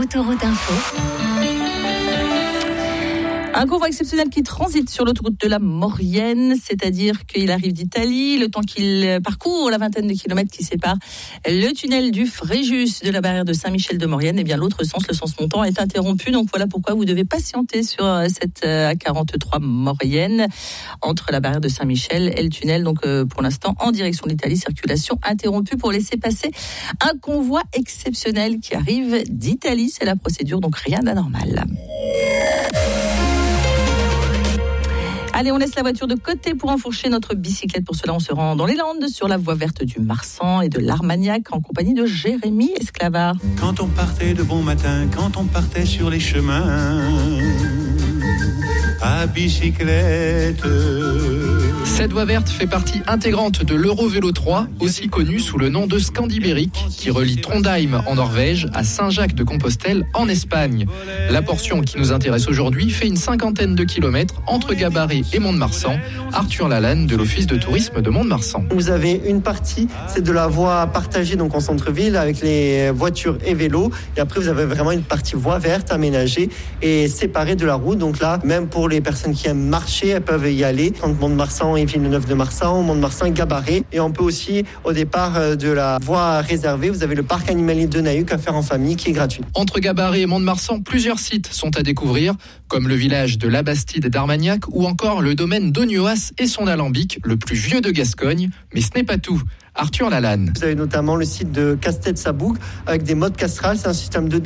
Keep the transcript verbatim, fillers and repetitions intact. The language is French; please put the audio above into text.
Autoroute Info. Un convoi exceptionnel qui transite sur l'autoroute de la Maurienne, c'est-à-dire qu'il arrive d'Italie, le temps qu'il parcourt la vingtaine de kilomètres qui séparent le tunnel du Fréjus de la barrière de Saint-Michel de Maurienne, et bien l'autre sens, le sens montant, est interrompu. Donc voilà pourquoi vous devez patienter sur cette A quarante-trois Maurienne entre la barrière de Saint-Michel et le tunnel. Donc pour l'instant, en direction d'Italie, circulation interrompue pour laisser passer un convoi exceptionnel qui arrive d'Italie. C'est la procédure, donc rien d'anormal. Allez, on laisse la voiture de côté pour enfourcher notre bicyclette. Pour cela, on se rend dans les Landes, sur la voie verte du Marsan et de l'Armagnac, en compagnie de Jérémy Esclavard. Quand on partait de bon matin, quand on partait sur les chemins, à bicyclette. Cette voie verte fait partie intégrante de l'Eurovélo trois, aussi connu sous le nom de Scandibérique, qui relie Trondheim en Norvège à Saint-Jacques-de-Compostelle en Espagne. La portion qui nous intéresse aujourd'hui fait une cinquantaine de kilomètres entre Gabarret et Mont-de-Marsan. Arthur Lalanne de l'Office de tourisme de Mont-de-Marsan. Vous avez une partie, c'est de la voie partagée donc en centre-ville avec les voitures et vélos. Et après, vous avez vraiment une partie voie verte aménagée et séparée de la route. Donc là, même pour les personnes qui aiment marcher, elles peuvent y aller. Entre Mont-de-Marsan et Villeneuve-de-Marsan, Mont-de-Marsan, Gabarret. Et on peut aussi, au départ de la voie réservée, vous avez le parc animalier de Nahuc à faire en famille qui est gratuit. Entre Gabarret et Mont-de-Marsan, plusieurs sites sont à découvrir, comme le village de la Bastide d'Armagnac ou encore le domaine d'Ognoas et son alambic, le plus vieux de Gascogne. Mais ce n'est pas tout. Arthur Lalanne. Vous avez notamment le site de Castet-Saboug avec des modes castrales. C'est un système de